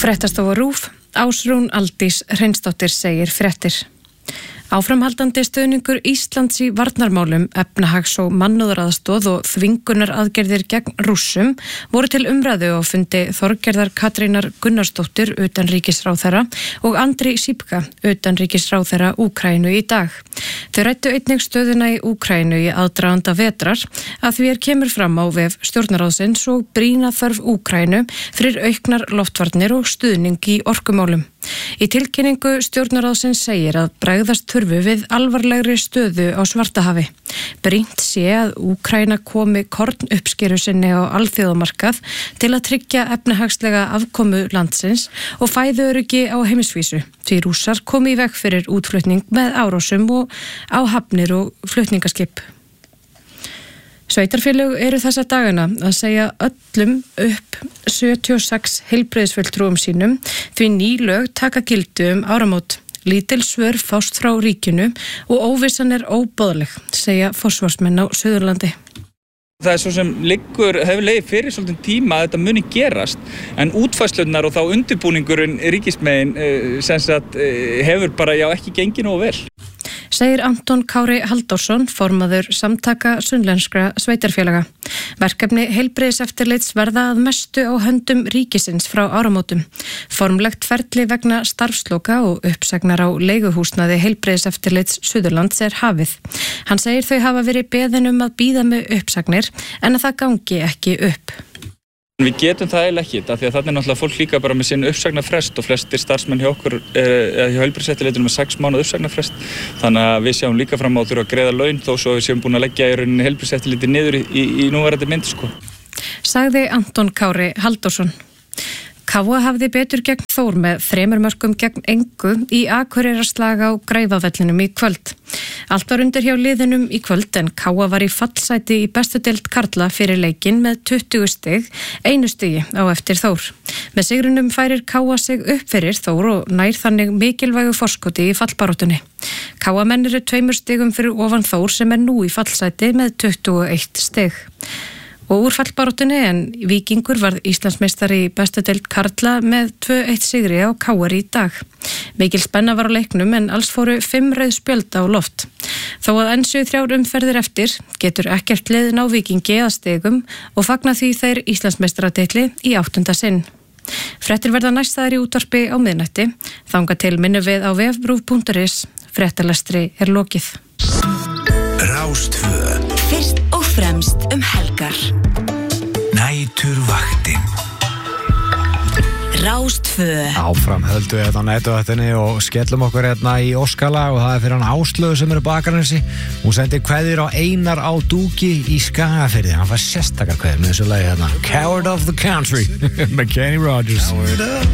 Fréttastofa RÚV, Ásrún Aldís Hreinsdóttir segir fréttir. Áframhaldandi stuðningur Íslands í varnarmálum, efnahags- og mannúðaraðstoð og þvingunaraðgerðir gegn Rússum voru til umræðu á fundi Þorgerðar Katrínar Gunnarsdóttir utanríkisráðherra og Andri Šipka utanríkisráðherra Úkraínu í dag. Þau ræddu einnig stöðuna í Úkraínu í aðdraganda vetrar að því kemur fram á vef stjórnarráðsins og brýna þörf Úkraínu fyrir auknar loftvarnir og stuðning í orkumálum. Í tilkynningu stjórnarráðsins segir að bregðast þurfi við alvarlegri stöðu á Svartahafi. Brýnt sé að Úkraína komi kornuppskeru sinni á alþjóðamarkað til að tryggja efnahagslega afkomu landsins og fæðuöryggi á heimsvísu. Því Rússar komi í veg fyrir útflutning með árásum og á hafnir og flutningaskip. Sveitarfélög eru þessa dagana að segja öllum upp 76 heilbrigðisfulltrúum sínum því ný lög taka gildi áramót. Lítil svör fást frá ríkinu og óvissan óboðleg, segja forsvarsmenn á Suðurlandi. Það svo sem hefur legið fyrir svolítinn tíma að þetta muni gerast, en útfærslunar og þá undirbúningurinn ríkismegin hefur bara ekki gengið nógu vel. Segir Anton Kári Halldórsson, formaður samtaka sunnlenskra sveitarfélaga. Verkefni heilbrigðiseftirlits verða að mestu á höndum ríkisins frá áramótum. Formlegt ferli vegna starfsloka og uppsagnar á leiguhúsnaði heilbrigðiseftirlits Suðurlands hafið. Hann segir þau hafa verið beðin að bíða með uppsagnir en að það gangi ekki upp. Við getum það eiginlega ekki, því að þannig náttúrulega fólk líka bara með sinn uppsagnarfrest og flestir starfsmenn hjá okkur hjá heilbrigðiseftirlitinu með 6 mánuða uppsagnarfrest. Þannig að við sjáum líka fram á að þurfa að greiða laun þó svo við séum búin að leggja í rauninni heilbrigðiseftirlitið niður í núverandi mynd. Sagði Anton Kári Halldórsson. Káa hafði betur gegn Þór með 3 mörkum gegn engu í Akureyrarslag á Græfavellinum í kvöld. Allt var undir hjá liðinum í kvöld en Káa var í fallsæti í bestu deild karla fyrir leikinn með 20 stig, 1 stigi á eftir Þór. Með sigrunum færir Káa sig upp fyrir Þór og nær þannig mikilvægu forskoti í fallbaráttunni. Káa menn eru 2 stigum fyrir ofan Þór sem nú í fallsæti með 21 stig. Og úr fallbaráttunni en Víkingur varð Íslandsmeistari í bestu deild karla með 2-1 sigri á KR í dag. Mikil spenna var á leiknum en alls fóru 5 rauð spjöld á loft. Þó að enn séu 3 umferðir eftir getur ekkert liðin á Víkingi að stigum og fagna því þeir Íslandsmeistaratitli í 8. sinn. Fréttir verða næstaðar í útvarpi á miðnætti. Þangað til minnum við á vef.is. Fréttalestri lokið. Rástvö. Fyrst og fremst helgar. Næturvaktin. Rástvö. Áfram höldum við á næturvaktinni og skellum okkur í Óskala og það fyrir hann Áslögu sem á Akranesi. Hún sendir kveðjur á Einar á Dúki í Skagafirði. Hann fær sérstakar kveðjur með þessu lagi Coward of the Country með Kenny Rogers.